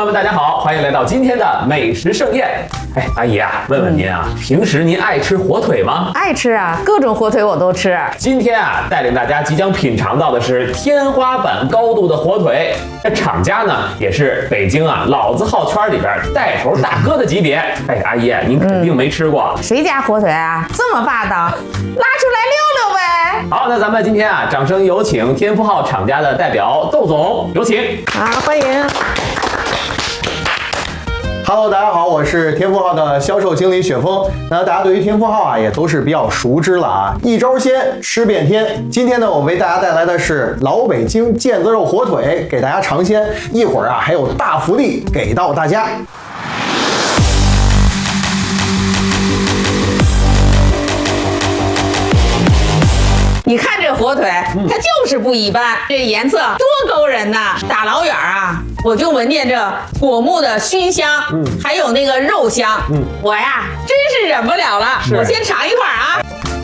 们，大家好，欢迎来到今天的美食盛宴。哎，阿姨啊，问问您啊，平时您爱吃火腿吗？ 爱吃啊，各种火腿我都吃。 今天啊，带领大家即将品尝到的是天花板高度的火腿。这厂家呢，也是北京啊老字号圈里边带头大哥的级别。哎，阿姨，您肯定没吃过。 谁家火腿啊，这么霸道？拉出来溜溜呗。 好，那咱们今天啊，掌声有请天福号厂家的代表窦总，有请。 好，欢迎。 Hello， 大家好，我是天福号的销售经理雪峰。那大家对于天福号啊，也都是比较熟知了啊，一招鲜吃遍天。今天呢，我为大家带来的是老北京腱子肉火腿，给大家尝鲜。一会儿啊，还有大福利给到大家。 你看这火腿，它就是不一般，这颜色多勾人呐！大老远啊，我就闻见这果木的熏香，还有那个肉香，我呀真是忍不了了，我先尝一块啊。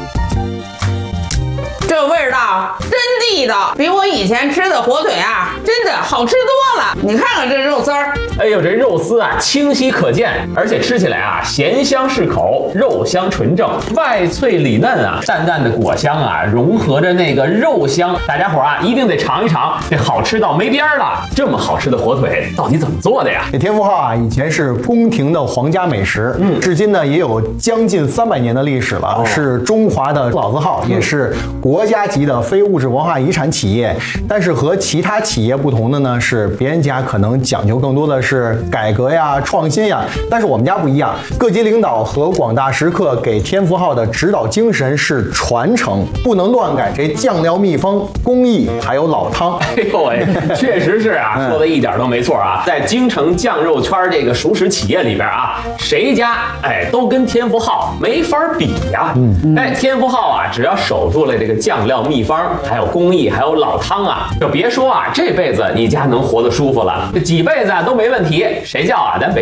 这味道真地道，比我以前吃的火腿啊，真的好吃多了。你看看这肉丝儿， 哎呦，这肉丝啊清晰可见，而且吃起来啊咸香适口，肉香纯正，外脆里嫩啊，淡淡的果香啊融合着那个肉香，大家伙啊一定得尝一尝，这好吃到没边儿了。这么好吃的火腿到底怎么做的呀？ 这天福号啊，以前是宫廷的皇家美食，至今呢也有将近300年的历史了，是中华的老字号，也是国家级的非物质文化遗产企业。但是和其他企业不同的呢，是别人家可能讲究更多的是改革呀、创新呀，但是我们家不一样。各级领导和广大食客给天福号的指导精神是传承，不能乱改这酱料秘方、工艺还有老汤。 哎呦喂，确实是啊，说的一点都没错啊。在京城酱肉圈这个熟食企业里边啊，谁家都跟天福号没法比呀。天福号啊，只要守住了这个酱料秘方，还有工艺，还有老汤啊，就别说啊，这辈子你家能活得舒服了，这几辈子啊都没问题。谁叫啊，咱北